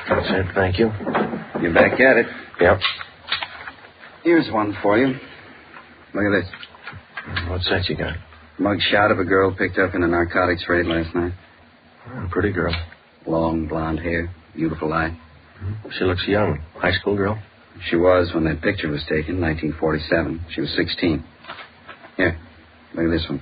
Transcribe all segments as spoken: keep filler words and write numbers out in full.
That's it, thank you. You're back at it. Yep. Here's one for you. Look at this. What's that you got? Mug shot of a girl picked up in a narcotics raid last night. Oh, pretty girl. Long blonde hair, beautiful eye. She looks young. High school girl? She was when that picture was taken, nineteen forty-seven. She was sixteen. Here, look at this one.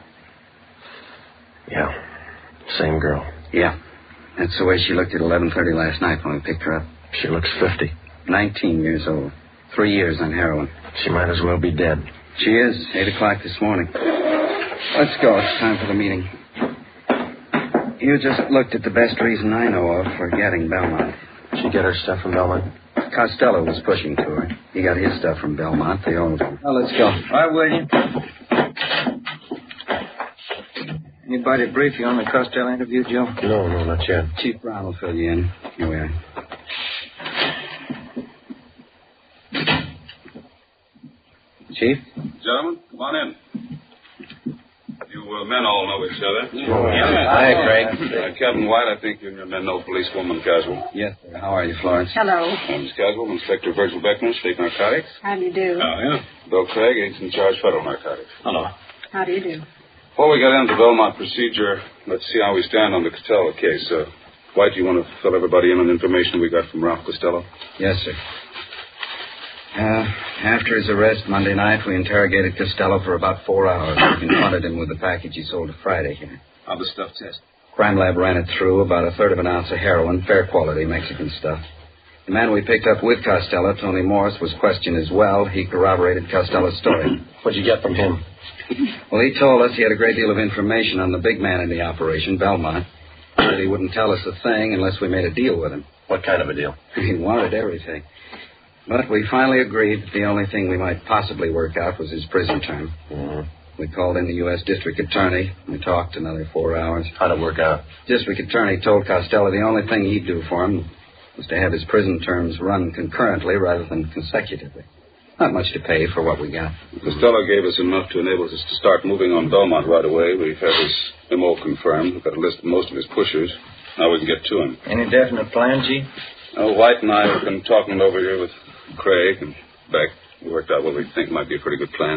Yeah, same girl. Yeah, that's the way she looked at eleven thirty last night when we picked her up. She looks fifty. nineteen years old. Three years on heroin. She might as well be dead. She is. eight o'clock this morning. Let's go. It's time for the meeting. You just looked at the best reason I know of for getting Belmont. She get her stuff from Belmont? Costello was pushing to her. He got his stuff from Belmont. They all do. Well, let's go. All right, William. Anybody brief you on the Costello interview, Joe? No, no, not yet. Chief Brown will fill you in. Here we are. Chief? Gentlemen, come on in. You uh, men all know each other. Oh, yeah. Hi, Craig. Uh, Captain White, I think you and your men know policewoman Caswell. Yes, sir. How are you, Florence? Hello. Uh, Miss Caswell, Inspector Virgil Beckman, State Narcotics. How do you do? Oh, yeah. Bill Craig, Agent in Charge, Federal Narcotics. Hello. How do you do? Before we get into the Belmont procedure, let's see how we stand on the Costello case. Uh, White, do you want to fill everybody in on information we got from Ralph Costello? Yes, sir. Uh, after his arrest Monday night, we interrogated Costello for about four hours. We confronted him with the package he sold to Friday here. How'd the stuff test? Crime lab ran it through, about a third of an ounce of heroin, fair quality Mexican stuff. The man we picked up with Costello, Tony Morris, was questioned as well. He corroborated Costello's story. What'd you get from him? Well, he told us he had a great deal of information on the big man in the operation, Belmont. But he wouldn't tell us a thing unless we made a deal with him. What kind of a deal? He wanted everything. But we finally agreed that the only thing we might possibly work out was his prison term. Mm-hmm. We called in the U S District Attorney. We talked another four hours. How'd it work out? District Attorney told Costello the only thing he'd do for him was to have his prison terms run concurrently rather than consecutively. Not much to pay for what we got. Costello gave us enough to enable us to start moving on Belmont right away. We've had his M O confirmed. We've got a list of most of his pushers. Now we can get to him. Any definite plan, Chief? Uh, White and I have been talking it over here with Craig and Beck. We worked out what we think might be a pretty good plan.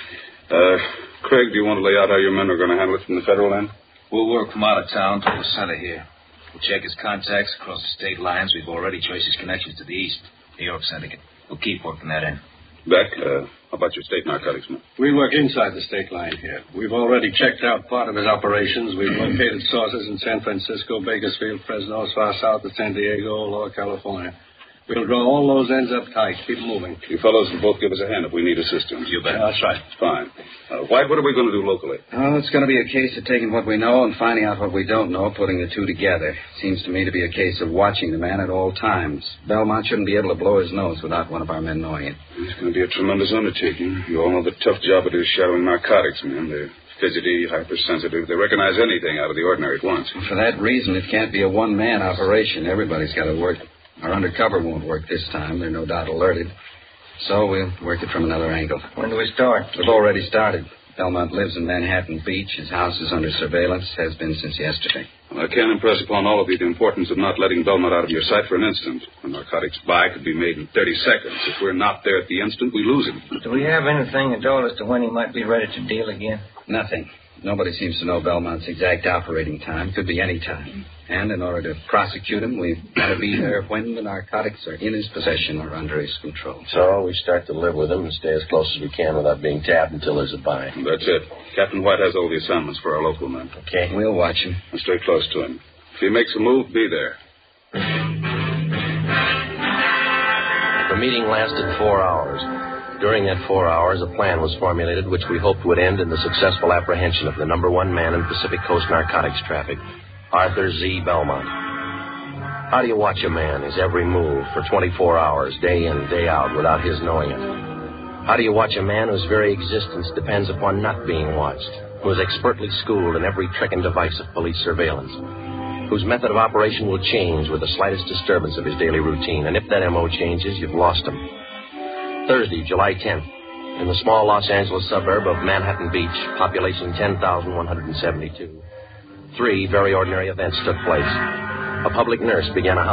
Uh, Craig, do you want to lay out how your men are going to handle it from the federal end? We'll work from out of town to the center here. We'll check his contacts across the state lines. We've already traced his connections to the east, New York Syndicate. We'll keep working that in. Beck, uh, how about your state narcotics man? We work inside the state line here. We've already checked out part of his operations. We've located sources in San Francisco, Bakersfield, Fresno, as far south as San Diego, Lower California. We'll draw all those ends up tight. Keep moving. You fellows can both give us a hand if we need assistance. You bet. Yeah, that's right. Fine. Uh, White, what are we going to do locally? Oh, it's going to be a case of taking what we know and finding out what we don't know, putting the two together. Seems to me to be a case of watching the man at all times. Belmont shouldn't be able to blow his nose without one of our men knowing it. It's going to be a tremendous undertaking. You all know the tough job it is shadowing narcotics men. They're fidgety, hypersensitive. They recognize anything out of the ordinary at once. For that reason, it can't be a one-man operation. Everybody's got to work. Our undercover won't work this time. They're no doubt alerted. So we'll work it from another angle. When do we start? We've already started. Belmont lives in Manhattan Beach. His house is under surveillance, has been since yesterday. Well, I can't impress upon all of you the importance of not letting Belmont out of your sight for an instant. A narcotics buy could be made in thirty seconds. If we're not there at the instant, we lose him. Do we have anything at all as to when he might be ready to deal again? Nothing. Nobody seems to know Belmont's exact operating time. Could be any time. And in order to prosecute him, we've got to be there when the narcotics are in his possession or under his control. So we start to live with him and stay as close as we can without being tapped until there's a buy. That's it. Captain White has all the assignments for our local men. Okay. We'll watch him. And stay close to him. If he makes a move, be there. The meeting lasted four hours. During that four hours, a plan was formulated which we hoped would end in the successful apprehension of the number one man in Pacific Coast narcotics traffic, Arthur Z. Belmont. How do you watch a man, his every move, for twenty-four hours, day in, day out, without his knowing it? How do you watch a man whose very existence depends upon not being watched, who is expertly schooled in every trick and device of police surveillance, whose method of operation will change with the slightest disturbance of his daily routine, and if that M O changes, you've lost him? Thursday, July tenth, in the small Los Angeles suburb of Manhattan Beach, population ten thousand one hundred seventy-two. Three very ordinary events took place. A public nurse began a